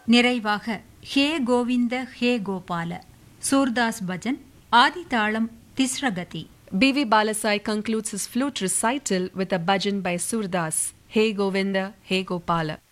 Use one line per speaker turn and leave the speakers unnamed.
நிறைவாக ஹே கோவிந்த ஹே கோபால சூர்தாஸ் பஜன் ஆதி தாளம் திஸ்ரகதி.
B.V. Balasai concludes his flute recital with a bhajan by Surdas, Hey Govinda, Hey Gopala.